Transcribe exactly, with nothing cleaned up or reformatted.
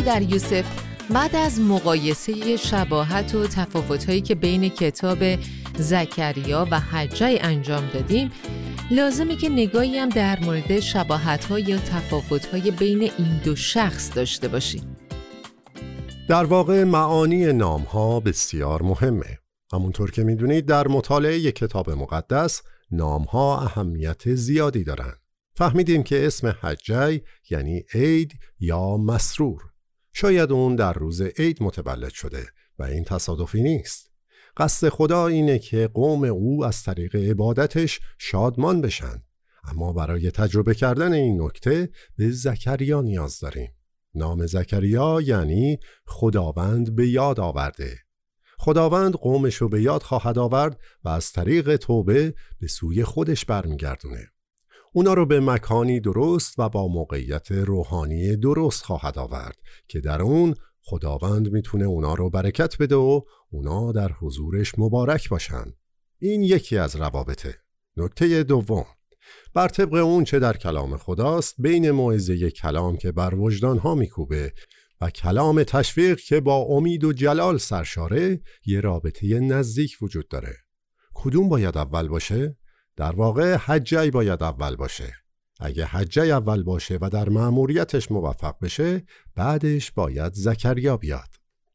در یوسف، بعد از مقایسه شباهت و تفاوت‌هایی که بین کتاب زکریا و حجی انجام دادیم، لازمه که نگاهی هم در مورد شباهت‌ها یا تفاوت‌های بین این دو شخص داشته باشیم. در واقع معانی نام‌ها بسیار مهمه. همونطور که می‌دونید در مطالعه کتاب مقدس نام‌ها اهمیت زیادی دارن. فهمیدیم که اسم حجی یعنی عید یا مسرور. شاید اون در روز عید متولد شده و این تصادفی نیست. قصد خدا اینه که قوم او از طریق عبادتش شادمان بشن. اما برای تجربه کردن این نکته به زکریا نیاز داریم. نام زکریا یعنی خداوند به یاد آورده. خداوند قومشو به یاد خواهد آورد و از طریق توبه به سوی خودش برمیگردونه. اونا رو به مکانی درست و با موقعیت روحانی درست خواهد آورد که در اون خداوند میتونه اونا رو برکت بده و اونا در حضورش مبارک باشن. این یکی از روابطه. نکته دوم، بر طبق اون چه در کلام خداست، بین موعظه کلام که بر وجدانها میکوبه و کلام تشویق که با امید و جلال سرشاره، یه رابطه نزدیک وجود داره. کدوم باید اول باشه؟ در واقع حجی باید اول باشه. اگه حجی اول باشه و در مأموریتش موفق بشه، بعدش باید زکریا بیاد.